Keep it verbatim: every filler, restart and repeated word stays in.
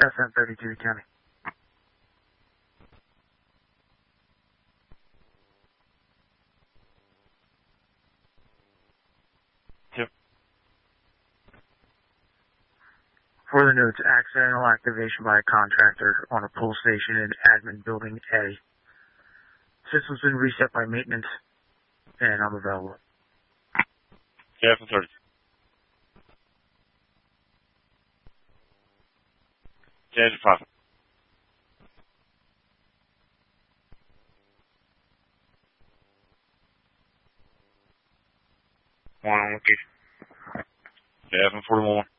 S N thirty-two County. Yep. For the notes, accidental activation by a contractor on a pull station in admin building A. System's been reset by maintenance, and I'm available. Yeah, S N thirty. Change it five. One on location. Yeah, S N forty-one.